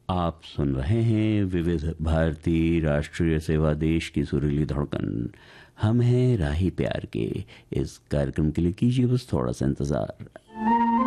आप सुन रहे हैं विविध भारती राष्ट्रीय सेवा देश की सुरीली धड़कन। हम हैं राही प्यार के। इस कार्यक्रम के लिए कीजिए बस थोड़ा सा इंतज़ार।